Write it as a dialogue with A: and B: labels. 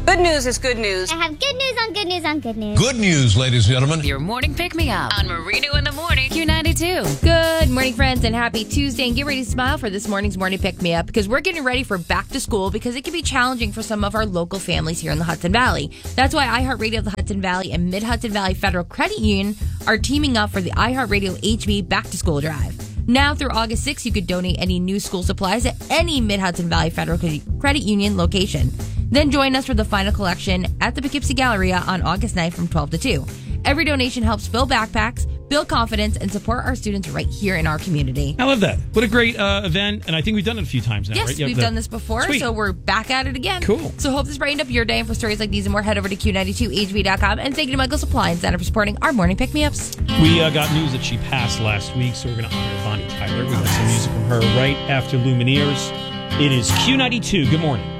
A: Good news is good news.
B: I have good news on good news on good news.
C: Good news, ladies and gentlemen.
D: Your morning pick-me-up on Marino in the Morning, Q92.
E: Good morning, friends, and happy Tuesday. And get ready to smile for this morning's morning pick-me-up because we're getting ready for back to school because it can be challenging for some of our local families here in the Hudson Valley. That's why iHeartRadio, the Hudson Valley, and Mid-Hudson Valley Federal Credit Union are teaming up for the iHeartRadio HB Back to School Drive. Now through August 6th, you could donate any new school supplies at any Mid-Hudson Valley Federal Credit Union location. Then join us for the final collection at the Poughkeepsie Galleria on August 9th from 12 to 2. Every donation helps fill backpacks, build confidence, and support our students right here in our community.
F: I love that. What a great event. And I think we've done it a few times now,
E: yes,
F: right?
E: We've done this before,
F: Sweet.
E: So we're back at it again.
F: Cool.
E: So hope this brightened up your day. And for stories like these and more, head over to Q92HB.com. And thank you to Michael's Supply and Center for supporting our morning pick-me-ups.
F: We got news that she passed last week, so we're going to honor Bonnie Tyler. We got some music from her right after Lumineers. It is Q92. Good morning.